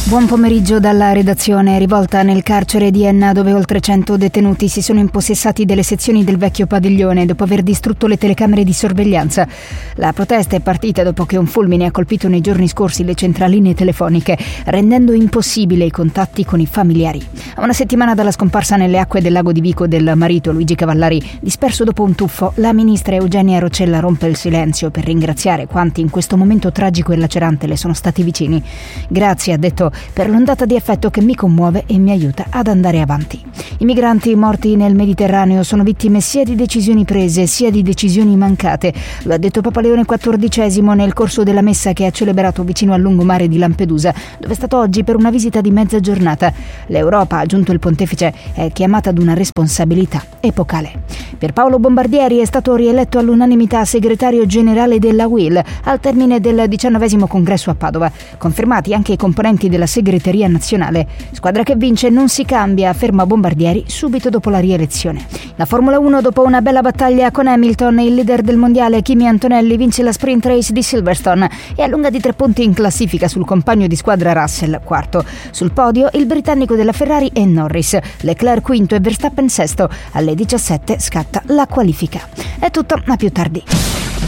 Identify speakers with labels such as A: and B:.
A: Buon pomeriggio dalla redazione. Rivolta nel carcere di Enna, dove oltre 100 detenuti si sono impossessati delle sezioni del vecchio padiglione dopo aver distrutto le telecamere di sorveglianza. La protesta è partita dopo che un fulmine ha colpito nei giorni scorsi le centraline telefoniche, rendendo impossibile i contatti con i familiari. A una settimana dalla scomparsa nelle acque del lago di Vico del marito Luigi Cavallari, disperso dopo un tuffo, la ministra Eugenia Roccella rompe il silenzio per ringraziare quanti in questo momento tragico e lacerante le sono stati vicini. Grazie, ha detto, per l'ondata di affetto che mi commuove e mi aiuta ad andare avanti. I migranti morti nel Mediterraneo sono vittime sia di decisioni prese sia di decisioni mancate. Lo ha detto Papa Leone XIV nel corso della messa che ha celebrato vicino al lungomare di Lampedusa, dove è stato oggi per una visita di mezza giornata. L'Europa, ha aggiunto il pontefice, è chiamata ad una responsabilità epocale. Pierpaolo Bombardieri è stato rieletto all'unanimità segretario generale della UIL al termine del 19° congresso a Padova. Confermati anche i componenti della segreteria nazionale. Squadra che vince non si cambia, afferma Bombardieri subito dopo la rielezione. La Formula 1, dopo una bella battaglia con Hamilton, il leader del mondiale Kimi Antonelli vince la sprint race di Silverstone e allunga di 3 punti in classifica sul compagno di squadra Russell, quarto. Sul podio il britannico della Ferrari e Norris, Leclerc quinto e Verstappen sesto. Alle 17 scatta la qualifica. È tutto, a più tardi.